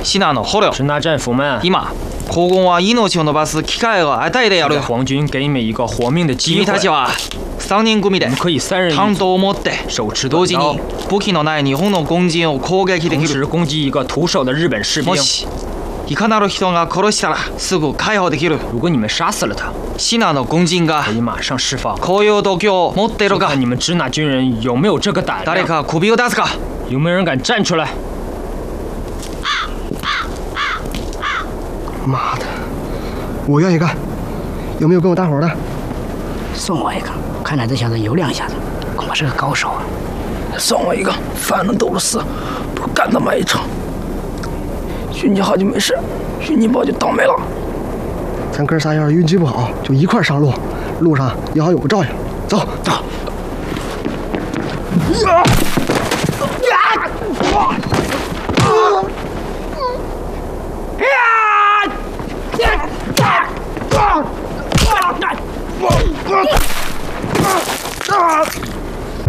シナの捕虜。 支那战俘们， 今、黄金は命を伸ばす機会を与えてやる。 皇军给你们一个活命的机会。 君たちは3人組で可以3人担当を持って手持同時に武器のない日本の軍人を攻撃で同きる。 时攻击一个徒手的日本士兵も。しいかなる人が殺したらすぐ解放できる。 如果你们杀死了他， シナの軍人が可以马上释放。 こういう度胸を持っているか。 看你们支那军人有没有这个胆量？ 誰か首を出すか。 有没有人敢站出来？ 妈的，我愿意干，有没有跟我搭伙的？ 送我一个，看来这小子有两下子，恐怕是个高手啊。 送我一个，反正都是死，不干他妈一场。运气好就没事，运气不好就倒霉了。 咱哥仨要是运气不好，就一块上路，路上也好有个照应。走走。